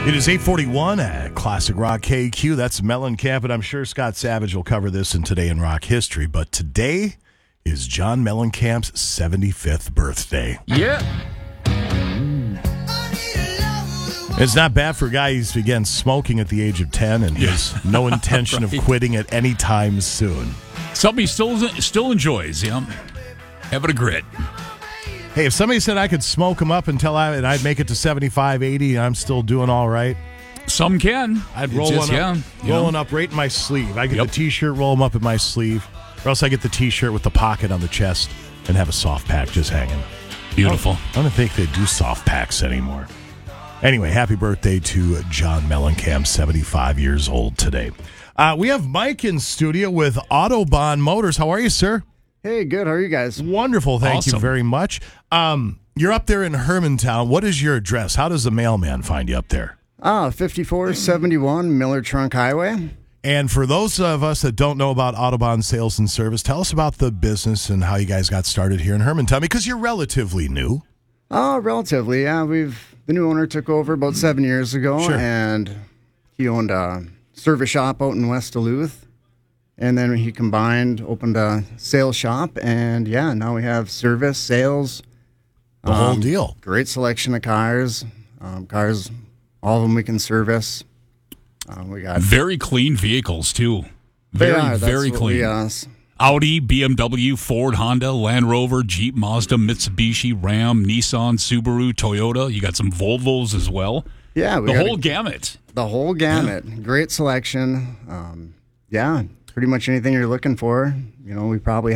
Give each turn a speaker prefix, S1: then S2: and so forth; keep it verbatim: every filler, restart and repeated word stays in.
S1: It is eight forty-one at Classic Rock K Q. That's Mellencamp, and I'm sure Scott Savage will cover this in Today in Rock History. But today is John Mellencamp's seventy-fifth birthday.
S2: Yeah.
S1: It's not bad for a guy who's began smoking at the age of ten and has no intention
S2: right.
S1: of quitting at any time soon.
S2: Something he still, still enjoys, you know, having a grit.
S1: Hey, if somebody said I could smoke them up until I and I'd make it to seventy-five, eighty, and I'm still doing all right,
S2: Some can.
S1: I'd
S2: It's
S1: roll
S2: just,
S1: one
S2: yeah,
S1: up,
S2: you know.
S1: rolling up right in my sleeve. I get
S2: Yep.
S1: the T-shirt, roll them up in my sleeve, or else I get the T-shirt with the pocket on the chest and have a soft pack just hanging.
S2: Beautiful.
S1: I don't think they do soft packs anymore. Anyway, happy birthday to John Mellencamp, seventy-five years old today. Uh, we have Mike in studio with Autobahn Motors. How are you, sir?
S3: Hey, good. How are you guys?
S1: Wonderful. Thank
S2: Awesome.
S1: you very much. Um, you're up there in Hermantown. What is your address? How does the mailman find you up there?
S3: Ah, fifty-four seventy-one Miller Trunk Highway.
S1: And for those of us that don't know about Autobahn Sales and Service, tell us about the business and how you guys got started here in Hermantown, because you're relatively new.
S3: Oh, relatively, yeah. We've the new owner took over about seven years ago,
S1: Sure.
S3: and he owned a service shop out in West Duluth, and then he combined, opened a sales shop, and yeah, now we have service, sales,
S1: The whole
S3: Um,
S1: deal.
S3: great selection of cars, um, cars, all of them we can service. Uh, we got
S2: Very clean vehicles, too.
S3: They
S2: Very,
S3: are, that's
S2: very
S3: what
S2: clean.
S3: we, uh, s-
S2: Audi, B M W, Ford, Honda, Land Rover, Jeep, Mazda, Mitsubishi, Ram, Nissan, Subaru, Toyota. You got some Volvos as well.
S3: yeah, we
S2: The
S3: got
S2: whole
S3: a-
S2: gamut.
S3: The whole gamut. Great selection. Um, yeah, pretty much anything you're looking for. You know, we probably